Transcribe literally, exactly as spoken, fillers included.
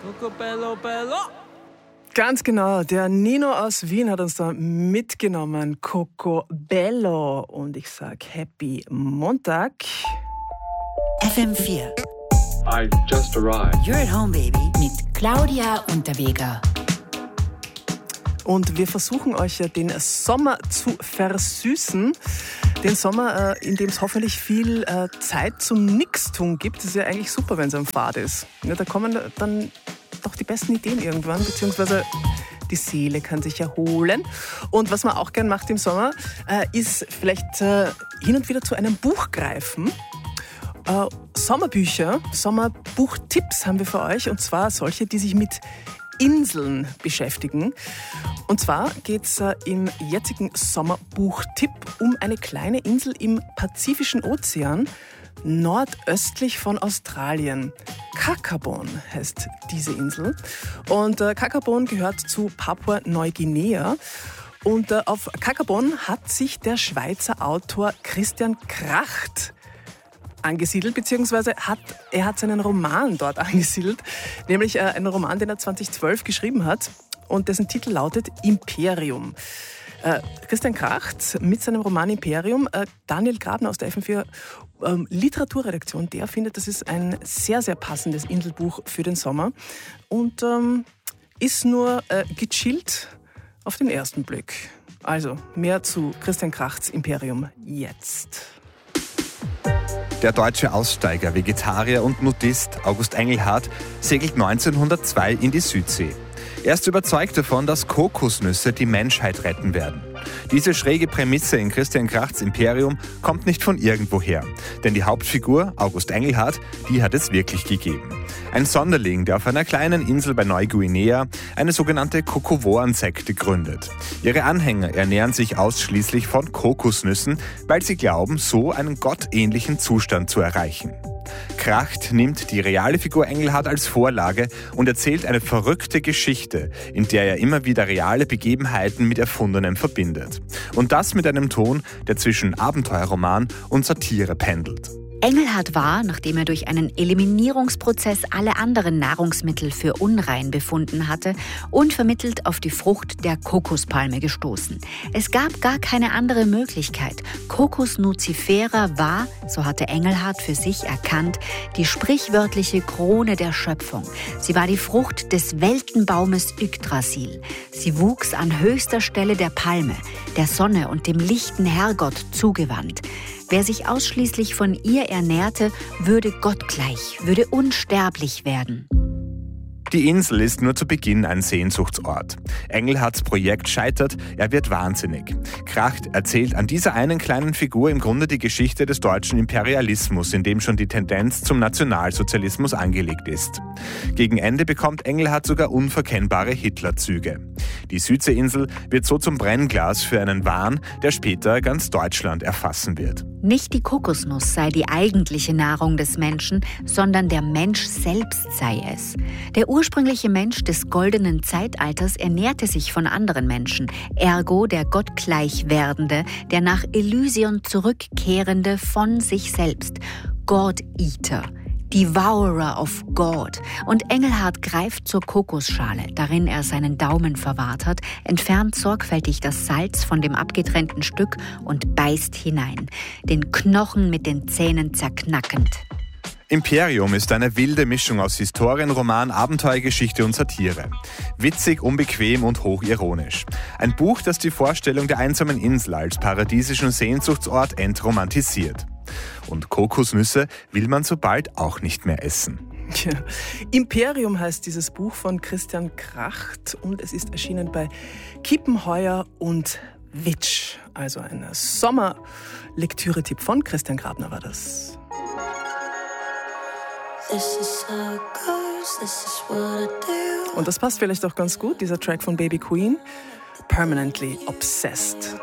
Coco bello bello. Ganz genau, der Nino aus Wien hat uns da mitgenommen. Coco bello. Und ich sag Happy Montag. F M vier. I just arrived. You're at home, baby. Mit Claudia Unterweger. Und wir versuchen euch ja den Sommer zu versüßen. Den Sommer, in dem es hoffentlich viel Zeit zum Nichtstun gibt. Das ist ja eigentlich super, wenn es am Fahrt ist. Ja, da kommen dann doch die besten Ideen irgendwann, beziehungsweise die Seele kann sich erholen. Und was man auch gern macht im Sommer, ist vielleicht hin und wieder zu einem Buch greifen. Äh, Sommerbücher, Sommerbuchtipps haben wir für euch, und zwar solche, die sich mit Inseln beschäftigen. Und zwar geht es äh, im jetzigen Sommerbuchtipp um eine kleine Insel im Pazifischen Ozean, nordöstlich von Australien. Kakabon heißt diese Insel. Und äh, Kakabon gehört zu Papua-Neuguinea. Und äh, auf Kakabon hat sich der Schweizer Autor Christian Kracht angesiedelt, beziehungsweise hat, er hat seinen Roman dort angesiedelt, nämlich äh, einen Roman, den er zweitausendzwölf geschrieben hat und dessen Titel lautet Imperium. Äh, Christian Kracht mit seinem Roman Imperium, äh, Daniel Grabner aus der F M vier ähm, Literaturredaktion, der findet, das ist ein sehr, sehr passendes Inselbuch für den Sommer und ähm, ist nur äh, gechillt auf den ersten Blick. Also mehr zu Christian Krachts Imperium jetzt. Der deutsche Aussteiger, Vegetarier und Nudist August Engelhardt segelt neunzehnhundertzwei in die Südsee. Er ist überzeugt davon, dass Kokosnüsse die Menschheit retten werden. Diese schräge Prämisse in Christian Krachts Imperium kommt nicht von irgendwoher. Denn die Hauptfigur, August Engelhardt, die hat es wirklich gegeben. Ein Sonderling, der auf einer kleinen Insel bei Neuguinea eine sogenannte Kokovoren-Sekte gründet. Ihre Anhänger ernähren sich ausschließlich von Kokosnüssen, weil sie glauben, so einen gottähnlichen Zustand zu erreichen. Kracht nimmt die reale Figur Engelhardt als Vorlage und erzählt eine verrückte Geschichte, in der er immer wieder reale Begebenheiten mit Erfundenem verbindet. Und das mit einem Ton, der zwischen Abenteuerroman und Satire pendelt. Engelhardt war, nachdem er durch einen Eliminierungsprozess alle anderen Nahrungsmittel für unrein befunden hatte, unvermittelt auf die Frucht der Kokospalme gestoßen. Es gab gar keine andere Möglichkeit. Cocos nucifera war, so hatte Engelhardt für sich erkannt, die sprichwörtliche Krone der Schöpfung. Sie war die Frucht des Weltenbaumes Yggdrasil. Sie wuchs an höchster Stelle der Palme, der Sonne und dem lichten Herrgott zugewandt. Wer sich ausschließlich von ihr ernährte, würde gottgleich, würde unsterblich werden. Die Insel ist nur zu Beginn ein Sehnsuchtsort. Engelhardts Projekt scheitert, er wird wahnsinnig. Kracht erzählt an dieser einen kleinen Figur im Grunde die Geschichte des deutschen Imperialismus, in dem schon die Tendenz zum Nationalsozialismus angelegt ist. Gegen Ende bekommt Engelhardt sogar unverkennbare Hitlerzüge. Die Südseeinsel wird so zum Brennglas für einen Wahn, der später ganz Deutschland erfassen wird. Nicht die Kokosnuss sei die eigentliche Nahrung des Menschen, sondern der Mensch selbst sei es. Der ursprüngliche Mensch des goldenen Zeitalters ernährte sich von anderen Menschen, ergo der gottgleich werdende, der nach Elysion zurückkehrende von sich selbst. God-Eater. Devourer of God. Und Engelhardt greift zur Kokosschale, darin er seinen Daumen verwahrt hat, entfernt sorgfältig das Salz von dem abgetrennten Stück und beißt hinein, den Knochen mit den Zähnen zerknackend. Imperium ist eine wilde Mischung aus Historienroman, Abenteuergeschichte und Satire. Witzig, unbequem und hochironisch. Ein Buch, das die Vorstellung der einsamen Insel als paradiesischen Sehnsuchtsort entromantisiert. Und Kokosnüsse will man so bald auch nicht mehr essen. Ja. Imperium heißt dieses Buch von Christian Kracht und es ist erschienen bei Kiepenheuer und Witsch. Also ein Sommerlektüre-Tipp von Christian Grabner war das. Und das passt vielleicht auch ganz gut, dieser Track von Baby Queen, Permanently Obsessed.